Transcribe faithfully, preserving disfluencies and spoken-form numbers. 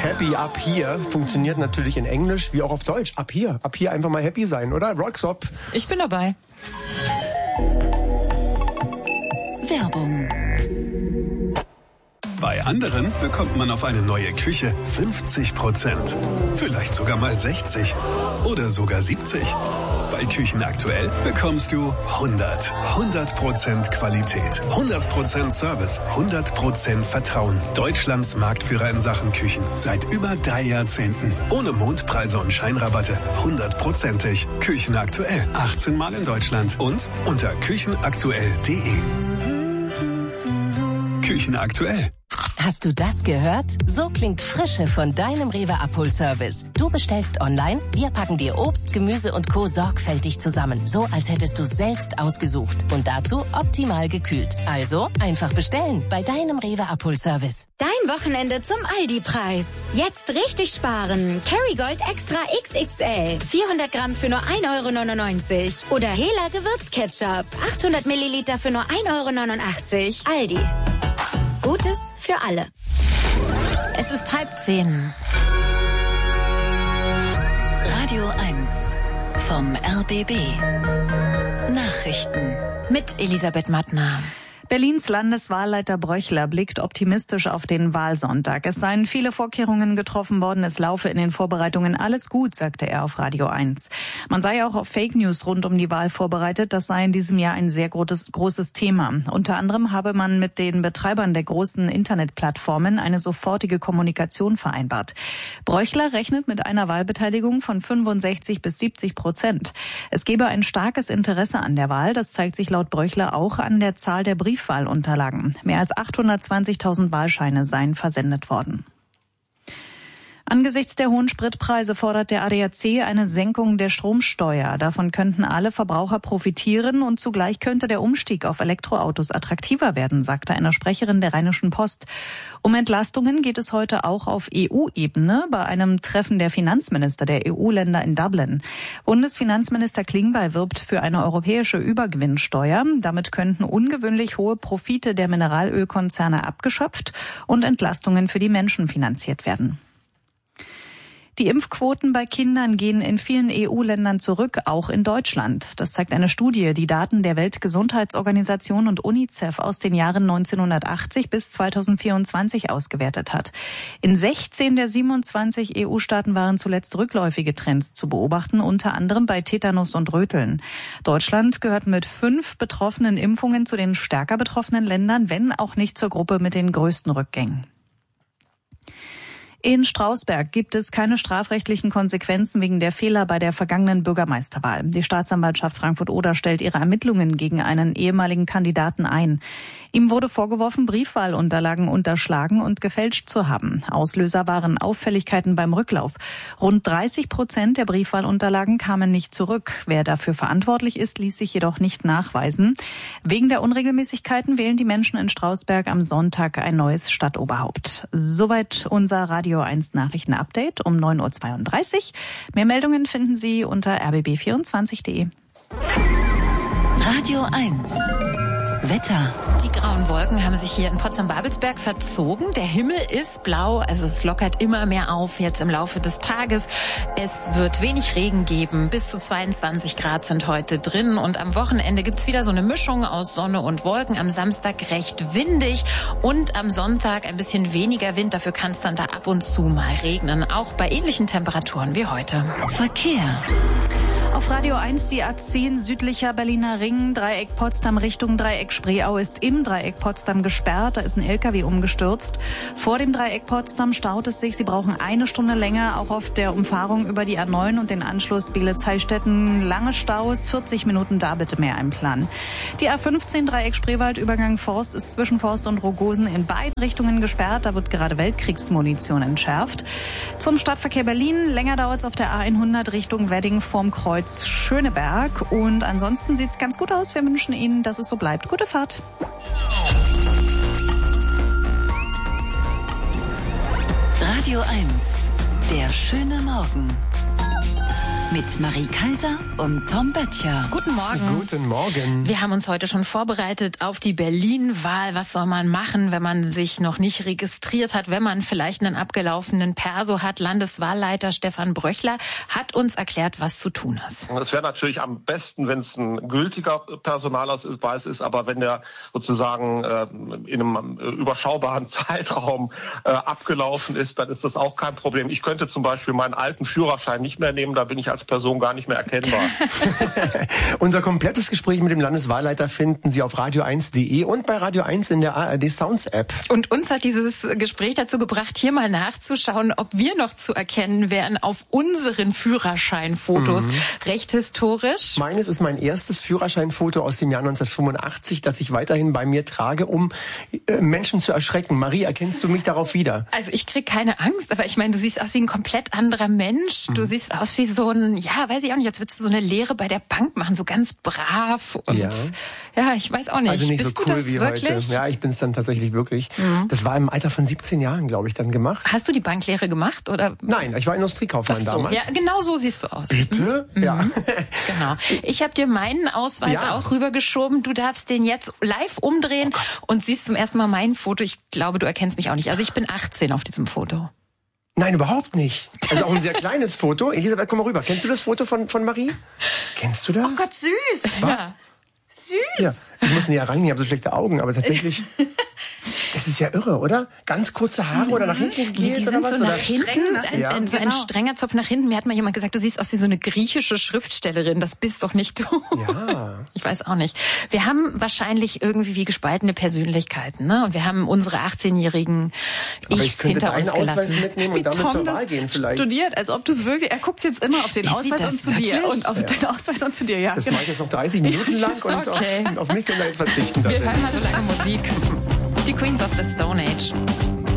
Happy Up Here funktioniert natürlich in Englisch wie auch auf Deutsch. Up Here. Up Here einfach mal happy sein, oder? Rocksop. Ich bin dabei. Werbung. Bei anderen bekommt man auf eine neue Küche fünfzig Prozent. Vielleicht sogar mal sechzig oder sogar siebzig. Bei Küchen aktuell bekommst du hundert. hundert Prozent Qualität, hundert Prozent Service, hundert Prozent Vertrauen. Deutschlands Marktführer in Sachen Küchen. Seit über drei Jahrzehnten. Ohne Mondpreise und Scheinrabatte. hundertprozentig. Küchen aktuell. achtzehn Mal in Deutschland. Und unter küchenaktuell punkt de. Küchen aktuell. Hast du das gehört? So klingt Frische von deinem Rewe Abholservice. Du bestellst online, wir packen dir Obst, Gemüse und Co. sorgfältig zusammen. So, als hättest du selbst ausgesucht. Und dazu optimal gekühlt. Also, einfach bestellen bei deinem Rewe Abholservice. Dein Wochenende zum Aldi-Preis. Jetzt richtig sparen. Kerrygold Extra X X L. vierhundert Gramm für nur ein Euro neunundneunzig. Oder Hela Gewürzketchup. achthundert Milliliter für nur ein Euro neunundachtzig. Aldi. Gutes für alle. Es ist halb zehn. Radio eins vom R B B. Nachrichten. Mit Elisabeth Mattner. Berlins Landeswahlleiter Bröchler blickt optimistisch auf den Wahlsonntag. Es seien viele Vorkehrungen getroffen worden, es laufe in den Vorbereitungen alles gut, sagte er auf Radio eins. Man sei auch auf Fake News rund um die Wahl vorbereitet, das sei in diesem Jahr ein sehr großes, großes Thema. Unter anderem habe man mit den Betreibern der großen Internetplattformen eine sofortige Kommunikation vereinbart. Bröchler rechnet mit einer Wahlbeteiligung von fünfundsechzig bis siebzig Prozent. Es gebe ein starkes Interesse an der Wahl, das zeigt sich laut Bröchler auch an der Zahl der Briefwahlunterlagen. Mehr als achthundertzwanzigtausend Wahlscheine seien versendet worden. Angesichts der hohen Spritpreise fordert der A D A C eine Senkung der Stromsteuer. Davon könnten alle Verbraucher profitieren und zugleich könnte der Umstieg auf Elektroautos attraktiver werden, sagte eine Sprecherin der Rheinischen Post. Um Entlastungen geht es heute auch auf E U-Ebene bei einem Treffen der Finanzminister der E U-Länder in Dublin. Bundesfinanzminister Klingbeil wirbt für eine europäische Übergewinnsteuer. Damit könnten ungewöhnlich hohe Profite der Mineralölkonzerne abgeschöpft und Entlastungen für die Menschen finanziert werden. Die Impfquoten bei Kindern gehen in vielen E U-Ländern zurück, auch in Deutschland. Das zeigt eine Studie, die Daten der Weltgesundheitsorganisation und UNICEF aus den Jahren neunzehnhundertachtzig bis zweitausendvierundzwanzig ausgewertet hat. In sechzehn der siebenundzwanzig E U-Staaten waren zuletzt rückläufige Trends zu beobachten, unter anderem bei Tetanus und Röteln. Deutschland gehört mit fünf betroffenen Impfungen zu den stärker betroffenen Ländern, wenn auch nicht zur Gruppe mit den größten Rückgängen. In Strausberg gibt es keine strafrechtlichen Konsequenzen wegen der Fehler bei der vergangenen Bürgermeisterwahl. Die Staatsanwaltschaft Frankfurt-Oder stellt ihre Ermittlungen gegen einen ehemaligen Kandidaten ein. Ihm wurde vorgeworfen, Briefwahlunterlagen unterschlagen und gefälscht zu haben. Auslöser waren Auffälligkeiten beim Rücklauf. Rund dreißig Prozent der Briefwahlunterlagen kamen nicht zurück. Wer dafür verantwortlich ist, ließ sich jedoch nicht nachweisen. Wegen der Unregelmäßigkeiten wählen die Menschen in Strausberg am Sonntag ein neues Stadtoberhaupt. Soweit unser Radio eins Nachrichten-Update um neun Uhr zweiunddreißig. Mehr Meldungen finden Sie unter r b b vierundzwanzig punkt de. Radio eins. Wetter. Die grauen Wolken haben sich hier in Potsdam-Babelsberg verzogen. Der Himmel ist blau, also es lockert immer mehr auf jetzt im Laufe des Tages. Es wird wenig Regen geben. Bis zu zweiundzwanzig Grad sind heute drin. Und am Wochenende gibt's wieder so eine Mischung aus Sonne und Wolken. Am Samstag recht windig und am Sonntag ein bisschen weniger Wind. Dafür kann es dann da ab und zu mal regnen. Auch bei ähnlichen Temperaturen wie heute. Verkehr. Auf Radio eins die A zehn südlicher Berliner Ring, Dreieck Potsdam Richtung Dreieck Spreeau ist im Dreieck Potsdam gesperrt. Da ist ein L K W umgestürzt. Vor dem Dreieck Potsdam staut es sich. Sie brauchen eine Stunde länger. Auch auf der Umfahrung über die A neun und den Anschluss Bielitz-Heilstätten lange Staus. vierzig Minuten da bitte mehr einplanen. Die A fünfzehn Dreieck Spreewald Übergang Forst ist zwischen Forst und Rogosen in beiden Richtungen gesperrt. Da wird gerade Weltkriegsmunition entschärft. Zum Stadtverkehr Berlin. Länger dauert es auf der A hundert Richtung Wedding vorm Kreuz Schöneberg. Und ansonsten sieht es ganz gut aus. Wir wünschen Ihnen, dass es so bleibt. Gute Fahrt. Radio eins. Der schöne Morgen. Mit Marie Kaiser und Tom Böttcher. Guten Morgen. Guten Morgen. Wir haben uns heute schon vorbereitet auf die Berlin-Wahl. Was soll man machen, wenn man sich noch nicht registriert hat, wenn man vielleicht einen abgelaufenen Perso hat? Landeswahlleiter Stefan Bröchler hat uns erklärt, was zu tun ist. Es wäre natürlich am besten, wenn es ein gültiger Personalausweis ist, aber wenn der sozusagen äh, in einem äh, überschaubaren Zeitraum äh, abgelaufen ist, dann ist das auch kein Problem. Ich könnte zum Beispiel meinen alten Führerschein nicht mehr nehmen, da bin ich als Person gar nicht mehr erkennbar. Unser komplettes Gespräch mit dem Landeswahlleiter finden Sie auf radio eins punkt de und bei Radio eins in der A R D Sounds App. Und uns hat dieses Gespräch dazu gebracht, hier mal nachzuschauen, ob wir noch zu erkennen wären auf unseren Führerscheinfotos. Mhm. Recht historisch. Meines ist mein erstes Führerscheinfoto aus dem Jahr neunzehnhundertfünfundachtzig, das ich weiterhin bei mir trage, um äh, Menschen zu erschrecken. Marie, erkennst du mich darauf wieder? Also ich krieg keine Angst, aber ich meine, du siehst aus wie ein komplett anderer Mensch. Mhm. Du siehst aus wie so ein, ja, weiß ich auch nicht, jetzt würdest du so eine Lehre bei der Bank machen, so ganz brav und ja, ja ich weiß auch nicht. Also nicht Bist so cool du das wie wirklich? heute. Ja, ich bin es dann tatsächlich wirklich. Mhm. Das war im Alter von siebzehn Jahren, glaube ich, dann gemacht. Hast du die Banklehre gemacht oder? Nein, ich war Industriekaufmann so, damals. Ja, genau so siehst du aus. Bitte? Mhm. Ja. Genau. Ich habe dir meinen Ausweis ja. auch rübergeschoben. Du darfst den jetzt live umdrehen oh und siehst zum ersten Mal mein Foto. Ich glaube, du erkennst mich auch nicht. Also ich bin achtzehn auf diesem Foto. Nein, überhaupt nicht. Also auch ein sehr kleines Foto. Elisabeth, komm mal rüber. Kennst du das Foto von, von Marie? Kennst du das? Oh Gott, süß. Was? Ja. Süß. Ja, ich muss näher ran, ich habe so schlechte Augen, aber tatsächlich, das ist ja irre, oder? Ganz kurze Haare oder nach hinten geht die oder sind was? so oder nach hinten, ein, ja. ein, so ein strenger Zopf nach hinten. Mir hat mal jemand gesagt, du siehst aus wie so eine griechische Schriftstellerin. Das bist doch nicht du. Ja. Ich weiß auch nicht. Wir haben wahrscheinlich irgendwie wie gespaltene Persönlichkeiten, ne? Und wir haben unsere achtzehnjährigen Ichs hinter uns gelassen. Ausweis mitnehmen und damit Tom zur Wahl gehen vielleicht. Studiert, als ob du es wirklich, er guckt jetzt immer auf den Ich Ausweis und zu wirklich? dir und auf ja. den Ausweis und zu dir, ja. Das genau. mache ich jetzt noch dreißig Minuten lang und okay. auf, auf mich können wir jetzt verzichten. Wir hören mal so lange Musik. Die Queens of the Stone Age.